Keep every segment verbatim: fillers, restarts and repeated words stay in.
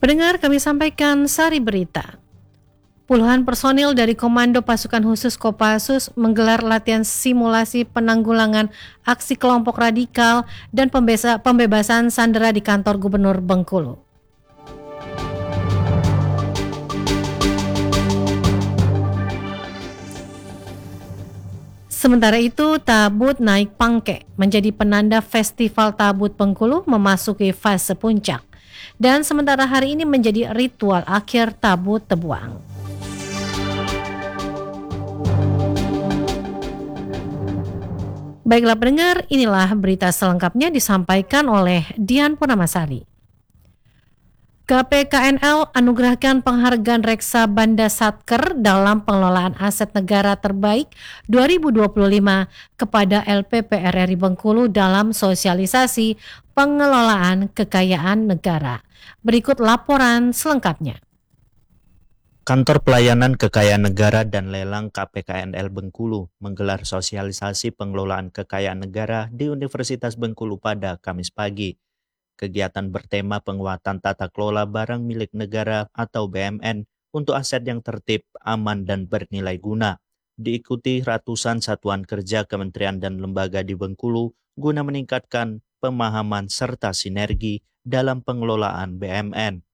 Pendengar, kami sampaikan sari berita. Puluhan personil dari Komando Pasukan Khusus Kopassus menggelar latihan simulasi penanggulangan aksi kelompok radikal dan pembesa- pembebasan sandera di kantor Gubernur Bengkulu. Sementara itu, Tabut Naik Pangke menjadi penanda Festival Tabut Bengkulu memasuki fase puncak. Dan sementara hari ini menjadi ritual akhir Tabut Tebuang. Baiklah pendengar, inilah berita selengkapnya disampaikan oleh Dian Purnamasari. K P K N L anugerahkan penghargaan Reksa Banda Satker dalam pengelolaan aset negara terbaik dua ribu dua puluh lima kepada L P P R R I Bengkulu dalam sosialisasi pengelolaan kekayaan negara. Berikut laporan selengkapnya. Kantor Pelayanan Kekayaan Negara dan Lelang K P K N L Bengkulu menggelar sosialisasi pengelolaan kekayaan negara di Universitas Bengkulu pada Kamis pagi. Kegiatan bertema penguatan tata kelola barang milik negara atau B M N untuk aset yang tertib, aman, dan bernilai guna. Diikuti ratusan satuan kerja kementerian dan lembaga di Bengkulu guna meningkatkan pemahaman serta sinergi dalam pengelolaan B M N.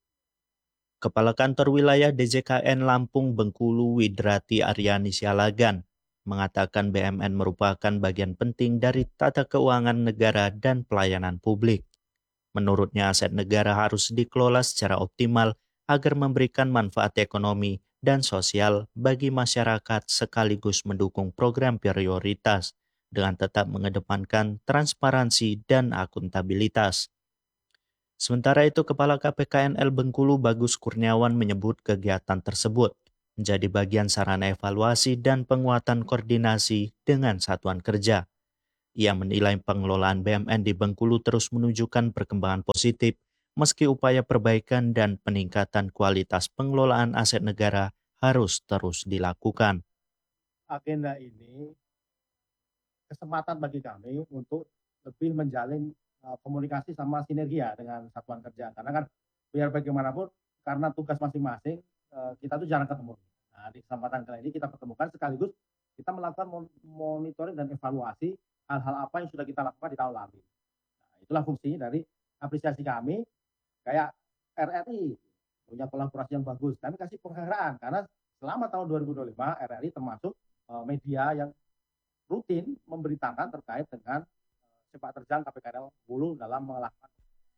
Kepala Kantor Wilayah D J K N Lampung Bengkulu Widrati Aryani Sialagan mengatakan B M N merupakan bagian penting dari tata keuangan negara dan pelayanan publik. Menurutnya aset negara harus dikelola secara optimal agar memberikan manfaat ekonomi dan sosial bagi masyarakat sekaligus mendukung program prioritas dengan tetap mengedepankan transparansi dan akuntabilitas. Sementara itu, Kepala K P K N L Bengkulu Bagus Kurniawan menyebut kegiatan tersebut menjadi bagian sarana evaluasi dan penguatan koordinasi dengan satuan kerja. Ia menilai pengelolaan B M N di Bengkulu terus menunjukkan perkembangan positif meski upaya perbaikan dan peningkatan kualitas pengelolaan aset negara harus terus dilakukan. Agenda ini kesempatan bagi kami untuk lebih menjalin komunikasi sama sinergi ya dengan satuan kerja, karena kan biar bagaimanapun karena tugas masing-masing kita tuh jarang ketemu. Nah, di kesempatan kali ini kita pertemukan sekaligus kita melakukan monitoring dan evaluasi hal-hal apa yang sudah kita lakukan di tahun lalu. Nah, itulah fungsinya dari apresiasi kami, kayak R R I punya kolaborasi yang bagus, kami kasih penghargaan karena selama tahun dua ribu dua puluh lima R R I termasuk media yang rutin memberitakan terkait dengan sepak terjang K P K N L Bengkulu dalam melakukan.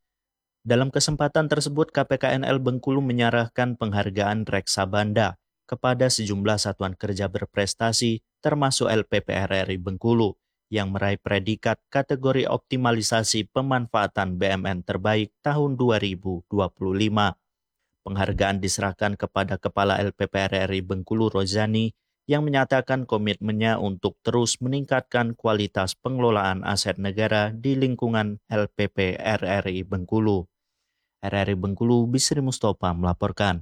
Dalam kesempatan tersebut, K P K N L Bengkulu menyerahkan penghargaan Reksa Banda kepada sejumlah satuan kerja berprestasi termasuk L P P R R I Bengkulu yang meraih predikat kategori optimalisasi pemanfaatan B M N terbaik tahun dua ribu dua puluh lima. Penghargaan diserahkan kepada Kepala L P P R R I Bengkulu Rozani yang menyatakan komitmennya untuk terus meningkatkan kualitas pengelolaan aset negara di lingkungan L P P R R I Bengkulu. R R I Bengkulu, Bisri Mustofa melaporkan.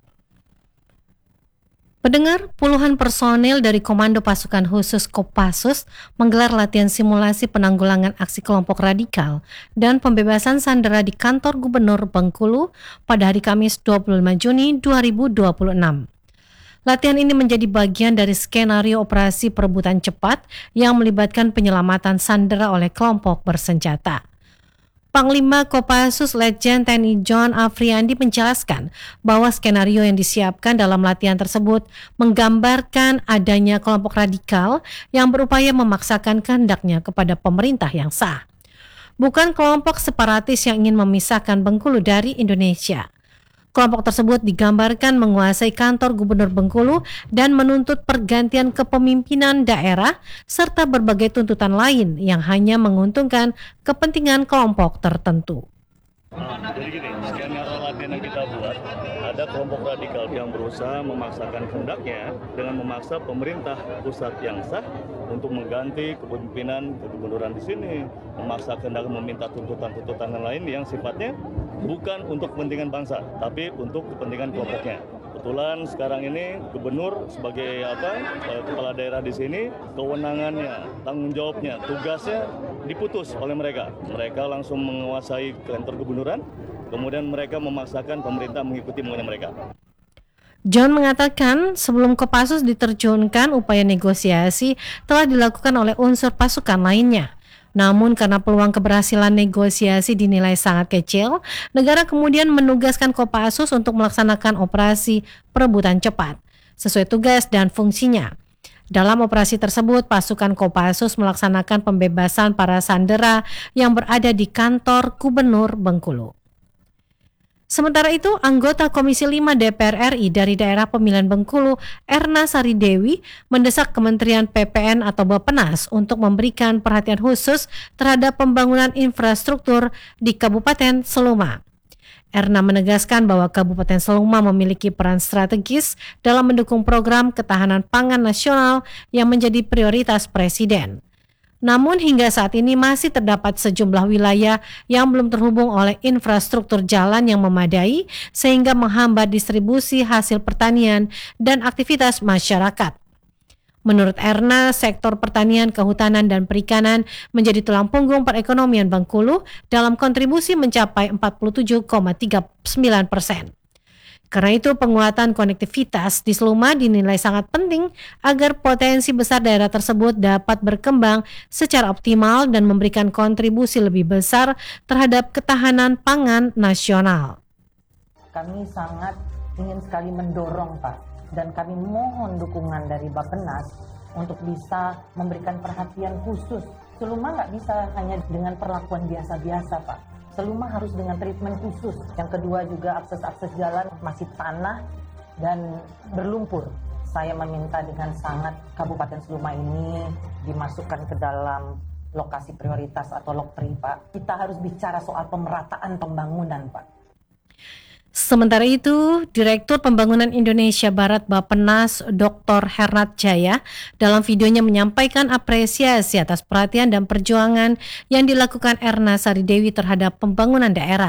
Pendengar, puluhan personil dari Komando Pasukan Khusus Kopassus menggelar latihan simulasi penanggulangan aksi kelompok radikal dan pembebasan sandera di kantor Gubernur Bengkulu pada hari Kamis dua puluh lima Juni dua ribu dua puluh enam. Latihan ini menjadi bagian dari skenario operasi perebutan cepat yang melibatkan penyelamatan sandera oleh kelompok bersenjata. Panglima Kopassus Letjen T N I John Afriandi menjelaskan bahwa skenario yang disiapkan dalam latihan tersebut menggambarkan adanya kelompok radikal yang berupaya memaksakan kehendaknya kepada pemerintah yang sah. Bukan kelompok separatis yang ingin memisahkan Bengkulu dari Indonesia. Kelompok tersebut digambarkan menguasai kantor Gubernur Bengkulu dan menuntut pergantian kepemimpinan daerah serta berbagai tuntutan lain yang hanya menguntungkan kepentingan kelompok tertentu. Jadi gini, skenario latihan yang kita buat, ada kelompok radikal yang berusaha memaksakan kehendaknya dengan memaksa pemerintah pusat yang sah untuk mengganti kepemimpinan kegubernuran di sini, memaksa kehendak meminta tuntutan-tuntutan lain yang sifatnya bukan untuk kepentingan bangsa, tapi untuk kepentingan kelompoknya. Kebetulan sekarang ini gubernur sebagai apa eh, kepala daerah di sini, kewenangannya, tanggung jawabnya, tugasnya diputus oleh mereka. Mereka langsung menguasai kantor gubernuran, kemudian mereka memaksakan pemerintah mengikuti maunya mereka. John mengatakan sebelum Kopassus diterjunkan, upaya negosiasi telah dilakukan oleh unsur pasukan lainnya. Namun karena peluang keberhasilan negosiasi dinilai sangat kecil, negara kemudian menugaskan Kopassus untuk melaksanakan operasi perebutan cepat sesuai tugas dan fungsinya. Dalam operasi tersebut, pasukan Kopassus melaksanakan pembebasan para sandera yang berada di kantor Gubernur Bengkulu. Sementara itu, anggota Komisi lima D P R R I dari daerah pemilihan Bengkulu, Erna Sari Dewi, mendesak Kementerian P P N atau Bappenas untuk memberikan perhatian khusus terhadap pembangunan infrastruktur di Kabupaten Seluma. Erna menegaskan bahwa Kabupaten Seluma memiliki peran strategis dalam mendukung program ketahanan pangan nasional yang menjadi prioritas Presiden. Namun hingga saat ini masih terdapat sejumlah wilayah yang belum terhubung oleh infrastruktur jalan yang memadai sehingga menghambat distribusi hasil pertanian dan aktivitas masyarakat. Menurut Erna, sektor pertanian, kehutanan, dan perikanan menjadi tulang punggung perekonomian Bengkulu dalam kontribusi mencapai empat puluh tujuh koma tiga sembilan persen. Karena itu penguatan konektivitas di Seluma dinilai sangat penting agar potensi besar daerah tersebut dapat berkembang secara optimal dan memberikan kontribusi lebih besar terhadap ketahanan pangan nasional. Kami sangat ingin sekali mendorong Pak, dan kami mohon dukungan dari Bappenas untuk bisa memberikan perhatian khusus. Seluma nggak bisa hanya dengan perlakuan biasa-biasa Pak. Seluma harus dengan treatment khusus. Yang kedua juga akses-akses jalan masih tanah dan berlumpur. Saya meminta dengan sangat Kabupaten Seluma ini dimasukkan ke dalam lokasi prioritas atau lokpri Pak. Kita harus bicara soal pemerataan pembangunan Pak. Sementara itu, Direktur Pembangunan Indonesia Barat Bappenas Doktor Hernat Jaya dalam videonya menyampaikan apresiasi atas perhatian dan perjuangan yang dilakukan Erna Sari Dewi terhadap pembangunan daerah.